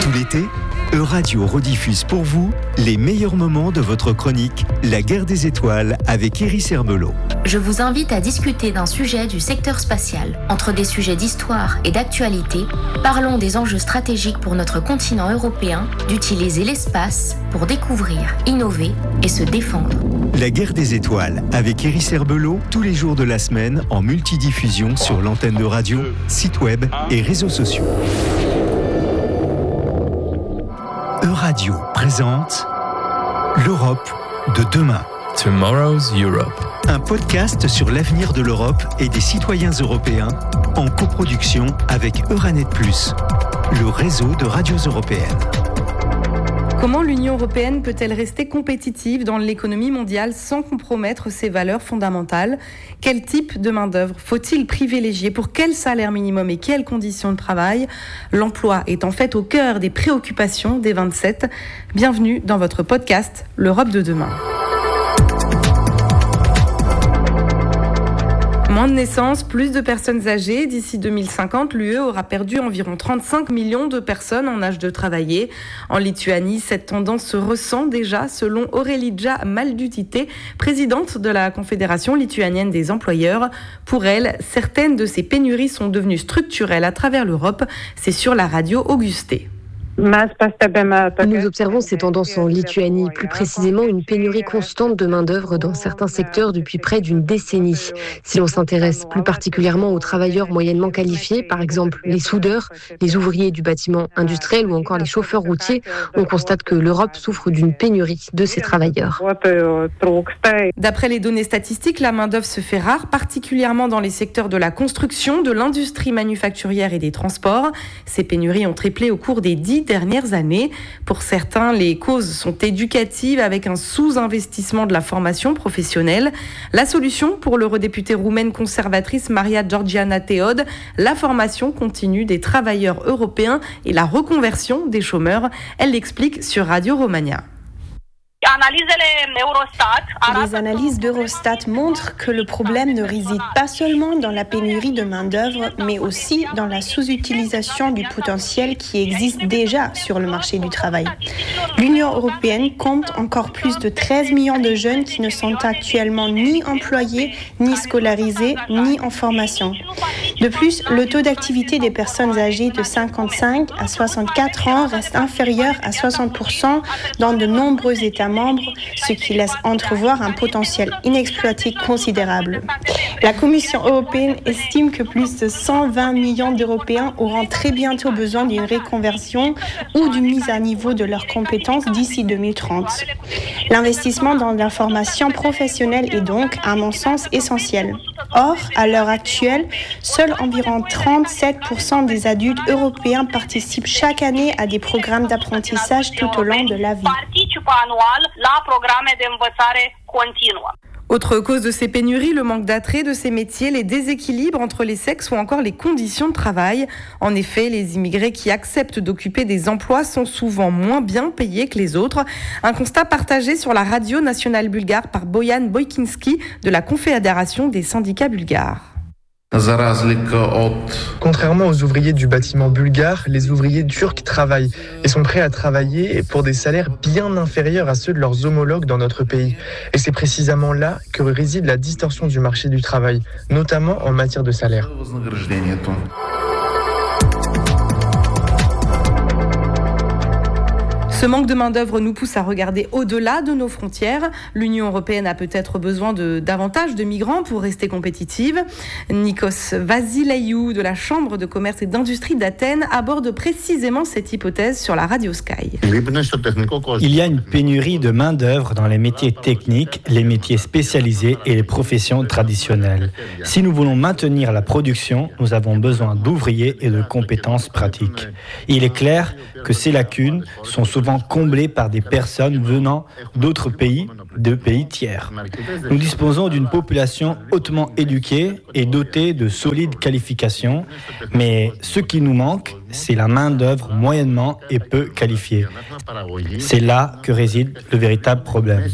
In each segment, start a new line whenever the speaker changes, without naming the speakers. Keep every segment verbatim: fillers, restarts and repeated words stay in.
Tout l'été, Euradio rediffuse pour vous les meilleurs moments de votre chronique La Guerre des Étoiles avec Iris Herbelot.
Je vous invite à discuter d'un sujet du secteur spatial. Entre des sujets d'histoire et d'actualité, parlons des enjeux stratégiques pour notre continent européen d'utiliser l'espace pour découvrir, innover et se défendre.
La Guerre des Étoiles avec Iris Herbelot tous les jours de la semaine en multidiffusion sur l'antenne de radio, site web et réseaux sociaux. Euradio présente l'Europe de demain.
Tomorrow's Europe.
Un podcast sur l'avenir de l'Europe et des citoyens européens en coproduction avec Euranet plus, le réseau de radios européennes.
Comment l'Union européenne peut-elle rester compétitive dans l'économie mondiale sans compromettre ses valeurs fondamentales ? Quel type de main-d'œuvre faut-il privilégier ? Pour quel salaire minimum et quelles conditions de travail ? L'emploi est en fait au cœur des préoccupations des vingt-sept. Bienvenue dans votre podcast L'Europe de demain. Moins de naissances, plus de personnes âgées. D'ici deux mille cinquante, l'U E aura perdu environ trente-cinq millions de personnes en âge de travailler. En Lituanie, cette tendance se ressent déjà, selon Aurelija Maldutite, présidente de la Confédération lituanienne des employeurs. Pour elle, certaines de ces pénuries sont devenues structurelles à travers l'Europe. C'est sur la radio Augusté.
Nous observons ces tendances en Lituanie, plus précisément une pénurie constante de main-d'œuvre dans certains secteurs depuis près d'une décennie. Si l'on s'intéresse plus particulièrement aux travailleurs moyennement qualifiés, par exemple les soudeurs, les ouvriers du bâtiment industriel ou encore les chauffeurs routiers, on constate que l'Europe souffre d'une pénurie de ces travailleurs.
D'après les données statistiques, la main-d'œuvre se fait rare, particulièrement dans les secteurs de la construction, de l'industrie manufacturière et des transports. Ces pénuries ont triplé au cours des dix dernières années. Pour certains, les causes sont éducatives avec un sous-investissement de la formation professionnelle. La solution pour l'eurodéputée roumaine conservatrice Maria Georgiana Teod, la formation continue des travailleurs européens et la reconversion des chômeurs. Elle l'explique sur Radio Romania.
Les analyses d'Eurostat montrent que le problème ne réside pas seulement dans la pénurie de main-d'œuvre, mais aussi dans la sous-utilisation du potentiel qui existe déjà sur le marché du travail. L'Union européenne compte encore plus de treize millions de jeunes qui ne sont actuellement ni employés, ni scolarisés, ni en formation. De plus, le taux d'activité des personnes âgées de cinquante-cinq à soixante-quatre ans reste inférieur à soixante pour cent dans de nombreux États membres, ce qui laisse entrevoir un potentiel inexploité considérable. La Commission européenne estime que plus de cent vingt millions d'Européens auront très bientôt besoin d'une reconversion ou d'une mise à niveau de leurs compétences d'ici deux mille trente. L'investissement dans la formation professionnelle est donc, à mon sens, essentiel. Or, à l'heure actuelle, seuls environ trente-sept pour cent des adultes européens participent chaque année à des programmes d'apprentissage tout au long de la vie.
Autre cause de ces pénuries, le manque d'attrait de ces métiers, les déséquilibres entre les sexes ou encore les conditions de travail. En effet, les immigrés qui acceptent d'occuper des emplois sont souvent moins bien payés que les autres. Un constat partagé sur la radio nationale bulgare par Bojan Bojkinski de la Confédération des syndicats bulgares.
Contrairement aux ouvriers du bâtiment bulgare, les ouvriers turcs travaillent et sont prêts à travailler pour des salaires bien inférieurs à ceux de leurs homologues dans notre pays. Et c'est précisément là que réside la distorsion du marché du travail, notamment en matière de salaire.
Ce manque de main-d'œuvre nous pousse à regarder au-delà de nos frontières. L'Union européenne a peut-être besoin de davantage de migrants pour rester compétitive. Nikos Vasileiou de la Chambre de commerce et d'industrie d'Athènes aborde précisément cette hypothèse sur la radio Sky.
Il y a une pénurie de main-d'œuvre dans les métiers techniques, les métiers spécialisés et les professions traditionnelles. Si nous voulons maintenir la production, nous avons besoin d'ouvriers et de compétences pratiques. Il est clair que ces lacunes sont souvent comblées par des personnes venant d'autres pays, de pays tiers. Nous disposons d'une population hautement éduquée et dotée de solides qualifications, mais ce qui nous manque, c'est la main-d'œuvre moyennement et peu qualifiée. C'est là que réside le véritable problème.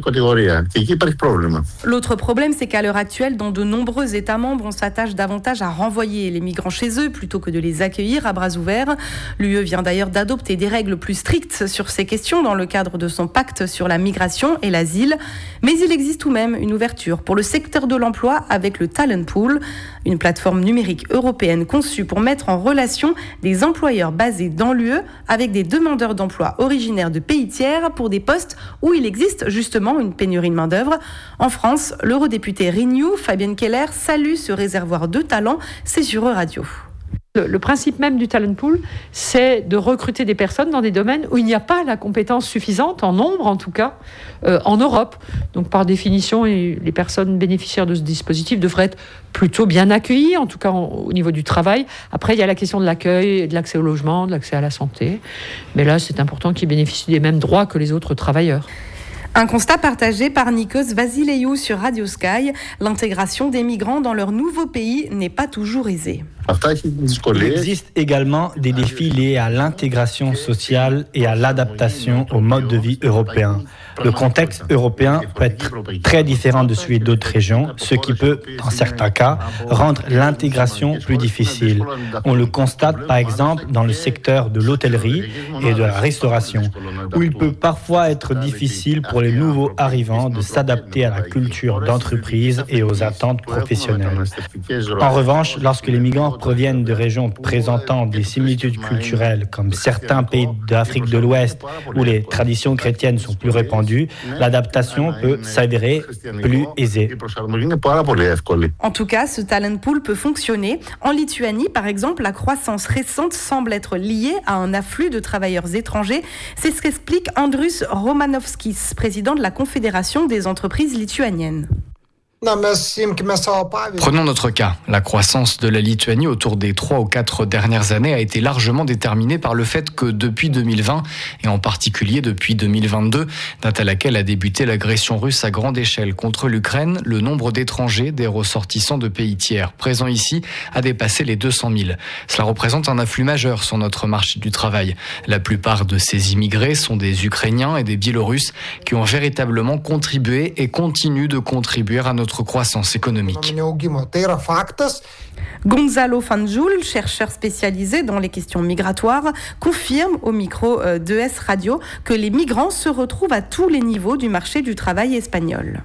L'autre problème, c'est qu'à l'heure actuelle, dans de nombreux États membres, on s'attache davantage à renvoyer les migrants chez eux plutôt que de les accueillir à bras ouverts. L'U E vient d'ailleurs d'adopter des règles plus strictes sur ces questions dans le cadre de son pacte sur la migration et l'asile. Mais il existe tout de même une ouverture pour le secteur de l'emploi avec le Talent Pool, une plateforme numérique européenne conçue pour mettre en relation des employeurs basés dans l'U E avec des demandeurs d'emploi originaires de pays tiers pour des postes où il existe justement une pénurie de main-d'œuvre. En France, l'eurodéputé Renew, Fabienne Keller, salue ce réservoir de talents. C'est sur Euradio.
Le, le principe même du talent pool, c'est de recruter des personnes dans des domaines où il n'y a pas la compétence suffisante, en nombre en tout cas, euh, en Europe. Donc par définition, les personnes bénéficiaires de ce dispositif devraient être plutôt bien accueillies, en tout cas en, au niveau du travail. Après, il y a la question de l'accueil, de l'accès au logement, de l'accès à la santé. Mais là, c'est important qu'ils bénéficient des mêmes droits que les autres travailleurs.
Un constat partagé par Nikos Vasileiou sur Radio Sky. L'intégration des migrants dans leur nouveau pays n'est pas toujours aisée.
Il existe également des défis liés à l'intégration sociale et à l'adaptation au mode de vie européen. Le contexte européen peut être très différent de celui d'autres régions, ce qui peut, dans certains cas, rendre l'intégration plus difficile. On le constate par exemple dans le secteur de l'hôtellerie et de la restauration, où il peut parfois être difficile pour les nouveaux arrivants de s'adapter à la culture d'entreprise et aux attentes professionnelles. En revanche, lorsque les migrants proviennent de régions présentant des similitudes culturelles, comme certains pays d'Afrique de l'Ouest, où les traditions chrétiennes sont plus répandues, l'adaptation peut s'avérer plus aisée.
En tout cas, ce talent pool peut fonctionner. En Lituanie, par exemple, la croissance récente semble être liée à un afflux de travailleurs étrangers. C'est ce qu'explique Andrus Romanovskis, président de la Confédération des entreprises lituaniennes.
Prenons notre cas. La croissance de la Lituanie autour des trois ou quatre dernières années a été largement déterminée par le fait que depuis deux mille vingt, et en particulier depuis deux mille vingt-deux, date à laquelle a débuté l'agression russe à grande échelle contre l'Ukraine, le nombre d'étrangers, des ressortissants de pays tiers présents ici, a dépassé les deux cent mille. Cela représente un afflux majeur sur notre marché du travail. La plupart de ces immigrés sont des Ukrainiens et des Biélorusses qui ont véritablement contribué et continuent de contribuer à notre croissance économique.
Gonzalo Fanjul, chercheur spécialisé dans les questions migratoires, confirme au micro d'E S Radio que les migrants se retrouvent à tous les niveaux du marché du travail espagnol.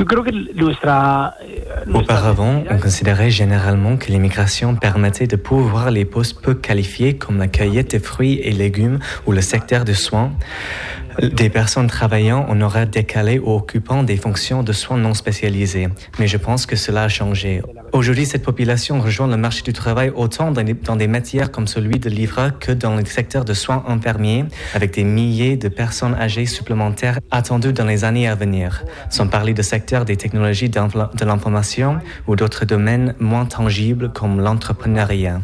Auparavant, on considérait généralement que l'immigration permettait de pourvoir les postes peu qualifiés comme la cueillette des fruits et légumes ou le secteur de soins. Des personnes travaillant en horaire décalé ou occupant des fonctions de soins non spécialisées. Mais je pense que cela a changé. Aujourd'hui, cette population rejoint le marché du travail autant dans des, dans des métiers comme celui de livreur que dans le secteur de soins infirmiers, avec des milliers de personnes âgées supplémentaires attendues dans les années à venir, sans parler du secteur des technologies de l'information ou d'autres domaines moins tangibles comme l'entrepreneuriat.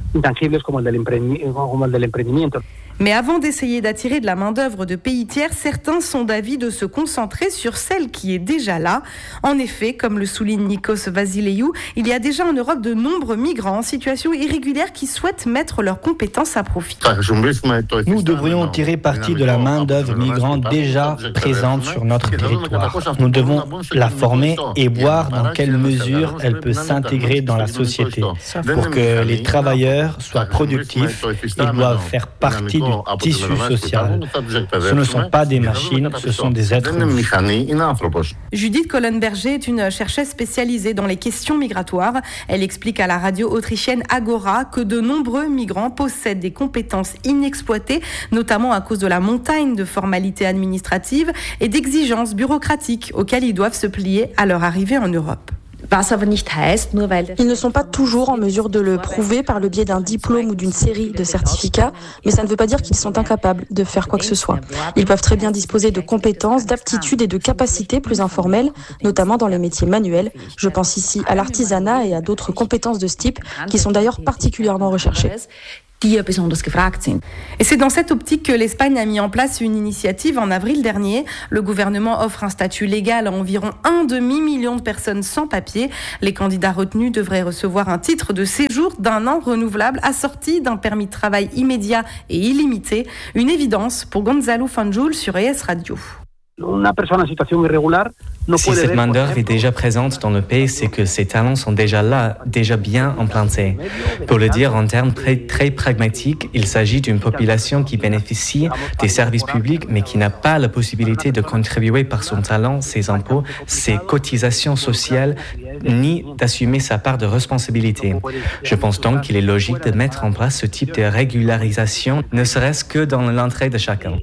Mais avant d'essayer d'attirer de la main-d'œuvre de pays tiers, certains sont d'avis de se concentrer sur celle qui est déjà là. En effet, comme le souligne Nikos Vasileiou, il y a déjà en Europe de nombreux migrants en situation irrégulière qui souhaitent mettre leurs compétences à profit.
Nous devrions tirer parti de la main-d'œuvre migrante déjà présente sur notre territoire. Nous devons la former et voir dans quelle mesure elle peut s'intégrer dans la société. Pour que les travailleurs soient productifs, ils doivent faire partie du tissu social. Ce ne sont pas des machines, ce sont des êtres humains.
Judith Kohlenberger est une chercheuse spécialisée dans les questions migratoires. Elle explique à la radio autrichienne Agora que de nombreux migrants possèdent des compétences inexploitées, notamment à cause de la montagne de formalités administratives et d'exigences bureaucratiques auxquelles ils doivent se plier à leur arrivée en Europe.
Ils ne sont pas toujours en mesure de le prouver par le biais d'un diplôme ou d'une série de certificats, mais ça ne veut pas dire qu'ils sont incapables de faire quoi que ce soit. Ils peuvent très bien disposer de compétences, d'aptitudes et de capacités plus informelles, notamment dans les métiers manuels. Je pense ici à l'artisanat et à d'autres compétences de ce type qui sont d'ailleurs particulièrement recherchées.
Et c'est dans cette optique que l'Espagne a mis en place une initiative en avril dernier. Le gouvernement offre un statut légal à environ un demi-million de personnes sans papier. Les candidats retenus devraient recevoir un titre de séjour d'un an renouvelable assorti d'un permis de travail immédiat et illimité. Une évidence pour Gonzalo Fanjul sur E S Radio.
Si cette main-d'œuvre est déjà présente dans le pays, c'est que ses talents sont déjà là, déjà bien implantés. Pour le dire en termes très, très pragmatiques, il s'agit d'une population qui bénéficie des services publics, mais qui n'a pas la possibilité de contribuer par son talent, ses impôts, ses cotisations sociales, ni d'assumer sa part de responsabilité. Je pense donc qu'il est logique de mettre en place ce type de régularisation, ne serait-ce que dans l'entrée de chacun.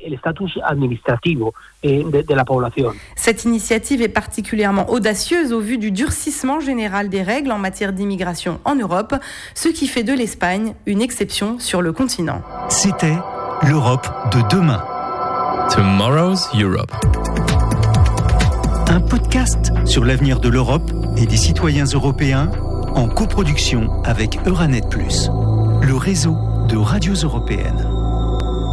Cette initiative est particulièrement audacieuse au vu du durcissement général des règles en matière d'immigration en Europe, ce qui fait de l'Espagne une exception sur le continent.
C'était l'Europe de demain.
Tomorrow's Europe.
Un podcast sur l'avenir de l'Europe et des citoyens européens en coproduction avec Euranet plus, le réseau de radios européennes.